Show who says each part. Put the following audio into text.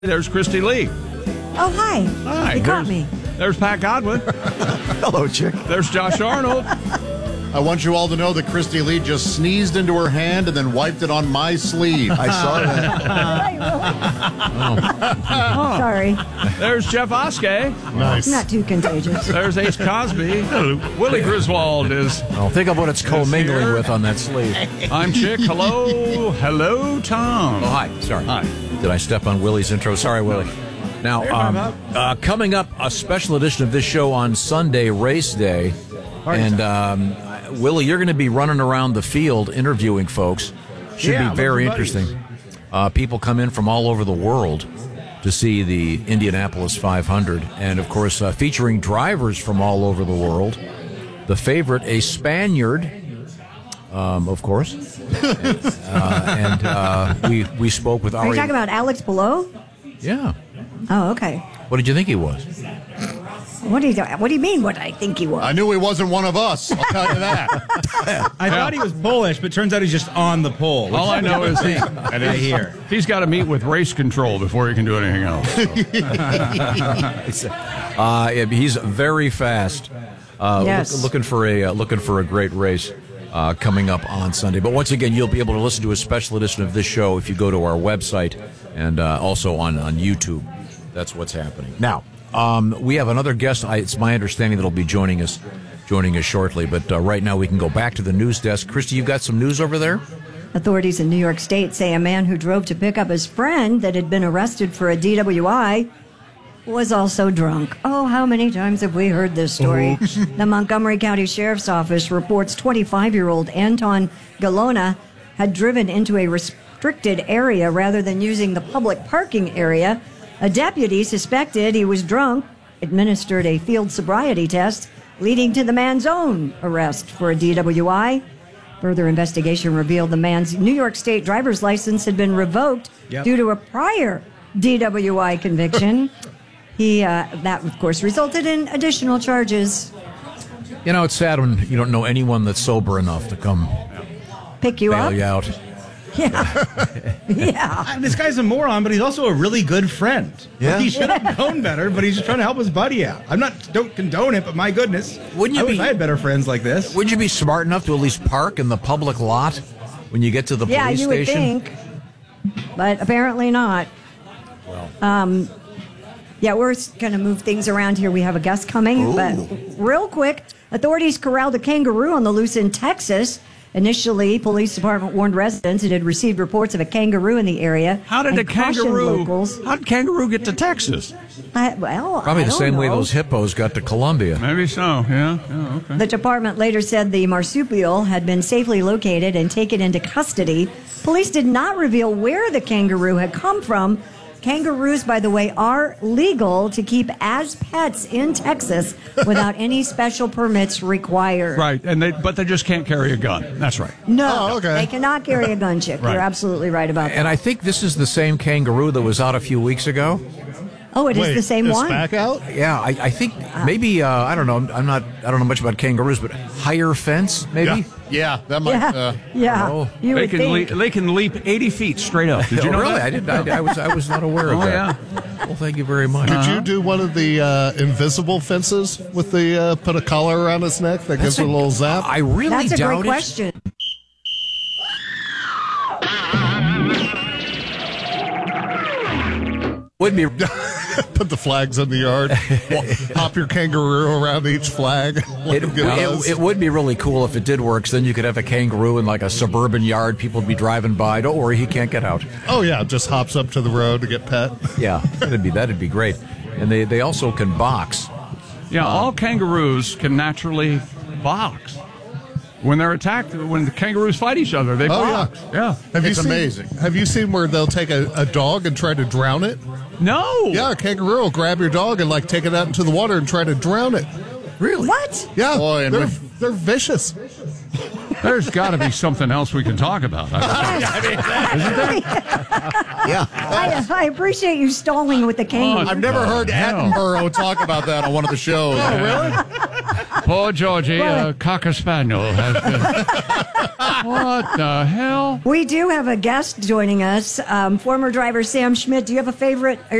Speaker 1: There's Christy Lee.
Speaker 2: Oh, hi.
Speaker 1: Hi.
Speaker 2: You caught me.
Speaker 1: There's Pat Godwin.
Speaker 3: Hello, chick.
Speaker 1: There's Josh Arnold.
Speaker 4: I want you all to know that Christy Lee just sneezed into her hand and then wiped it on my sleeve.
Speaker 3: I saw that.
Speaker 2: Sorry.
Speaker 1: There's Jeff Oskey.
Speaker 4: Nice.
Speaker 2: Not too contagious.
Speaker 1: There's Ace Cosby. Willie Griswold is.
Speaker 3: Oh, think of what it's co-mingling
Speaker 1: here.
Speaker 3: with on that sleeve.
Speaker 1: I'm Chick. Hello. Hello, Tom.
Speaker 3: Oh, hi. Sorry.
Speaker 1: Hi.
Speaker 3: Did I step on Willie's intro? Sorry, Willie. Now, coming up, a special edition of this show on Sunday, Race Day. And, Willie, you're going to be running around the field interviewing folks. Should be very interesting. People come in from all over the world to see the Indianapolis 500. And, of course, featuring drivers from all over the world. The favorite, a Spaniard, of course. We spoke with
Speaker 2: Are you
Speaker 3: Ari.
Speaker 2: talking about Alex Below?
Speaker 3: Yeah.
Speaker 2: Oh, okay.
Speaker 3: What did you think he was?
Speaker 2: What do you mean what I think he was?
Speaker 4: I knew he wasn't one of us. I'll tell you that.
Speaker 5: I thought he was Polish, but turns out he's just on the pole.
Speaker 1: All I know is he's got to meet with race control before he can do anything else.
Speaker 3: He's very fast.
Speaker 2: Yes.
Speaker 3: Looking for a great race coming up on Sunday. But once again, you'll be able to listen to a special edition of this show if you go to our website and also on YouTube. That's what's happening now. We have another guest. It's my understanding that will be joining us shortly. But right now, we can go back to the news desk. Christy, you've got some news over there?
Speaker 2: Authorities in New York State say a man who drove to pick up his friend that had been arrested for a DWI was also drunk. Oh, how many times have we heard this story? The Montgomery County Sheriff's Office reports 25-year-old Anton Galona had driven into a restricted area rather than using the public parking area. A deputy suspected he was drunk, administered a field sobriety test, leading to the man's own arrest for a DWI. Further investigation revealed the man's New York State driver's license had been revoked due to a prior DWI conviction. That, of course, resulted in additional charges.
Speaker 3: You know, it's sad when you don't know anyone that's sober enough to come
Speaker 2: Pick you
Speaker 3: bail
Speaker 2: up?
Speaker 3: you out.
Speaker 2: Yeah.
Speaker 5: This guy's a moron, but he's also a really good friend.
Speaker 3: Yeah.
Speaker 5: He should have known better, but he's just trying to help his buddy out. Don't condone it, but my goodness.
Speaker 3: Wouldn't you
Speaker 5: I wish
Speaker 3: be-
Speaker 5: I had better friends like this.
Speaker 3: Wouldn't you be smart enough to at least park in the public lot when you get to the
Speaker 2: Yeah,
Speaker 3: police
Speaker 2: you would
Speaker 3: station?
Speaker 2: think, but apparently not.
Speaker 3: Well,
Speaker 2: Yeah, we're going to move things around here. We have a guest coming, but real quick, authorities corralled a kangaroo on the loose in Texas. Initially, police department warned residents it had received reports of a kangaroo in the area.
Speaker 1: How did
Speaker 2: and
Speaker 1: the kangaroo?
Speaker 2: Locals.
Speaker 1: How did kangaroo get to Texas?
Speaker 3: probably
Speaker 2: I
Speaker 3: the
Speaker 2: don't
Speaker 3: same way
Speaker 2: know.
Speaker 3: those hippos got to Columbia.
Speaker 1: Maybe so. Yeah. Okay.
Speaker 2: The department later said the marsupial had been safely located and taken into custody. Police did not reveal where the kangaroo had come from. Kangaroos, by the way, are legal to keep as pets in Texas without any special permits required.
Speaker 1: Right, but they just can't carry a gun. That's right.
Speaker 2: No,
Speaker 4: Oh, okay.
Speaker 2: they cannot carry a gun, Chick.
Speaker 1: Right.
Speaker 2: You're absolutely right about that.
Speaker 3: And I think this is the same kangaroo that was out a few weeks ago.
Speaker 2: Oh, it is the same
Speaker 4: it's
Speaker 2: one?
Speaker 4: back out?
Speaker 3: Yeah, I think maybe I don't know. I don't know much about kangaroos, but higher fence maybe.
Speaker 4: Yeah, that might.
Speaker 2: Yeah, you
Speaker 1: They
Speaker 2: would
Speaker 1: can
Speaker 2: think.
Speaker 1: they can leap 80 feet straight up. Did you know
Speaker 3: really?
Speaker 1: that?
Speaker 3: I didn't. I was not aware of
Speaker 1: Oh,
Speaker 3: that.
Speaker 1: yeah.
Speaker 3: Well, thank you very much.
Speaker 4: Could you do one of the invisible fences with the put a collar around its neck that gives it a little zap?
Speaker 3: I really
Speaker 2: That's a
Speaker 3: doubt
Speaker 2: great
Speaker 3: it.
Speaker 2: question.
Speaker 3: Would be.
Speaker 4: Put the flags in the yard. Hop your kangaroo around each flag.
Speaker 3: It would be really cool if it did work. 'Cause then you could have a kangaroo in like a suburban yard. People would be driving by. Don't worry, he can't get out.
Speaker 4: Oh yeah, just hops up to the road to get pet.
Speaker 3: Yeah, that'd be great. And they also can box.
Speaker 1: Yeah, all kangaroos can naturally box. When they're attacked, when the kangaroos fight each other, they box. Yeah.
Speaker 4: It's amazing. Have you seen where they'll take a dog and try to drown it?
Speaker 1: No.
Speaker 4: Yeah, a kangaroo will grab your dog and like take it out into the water and try to drown it.
Speaker 3: Really?
Speaker 2: What?
Speaker 4: Yeah,
Speaker 6: Boy, and
Speaker 4: they're vicious.
Speaker 1: There's got to be something else we can talk about.
Speaker 3: Yeah.
Speaker 2: I appreciate you stalling with the kangaroo.
Speaker 4: I've never heard Attenborough talk about that on one of the shows.
Speaker 6: Oh, really?
Speaker 1: Poor Georgie, a Cocker Spaniel, has been. What the hell?
Speaker 2: We do have a guest joining us, former driver Sam Schmidt. Do you have a favorite?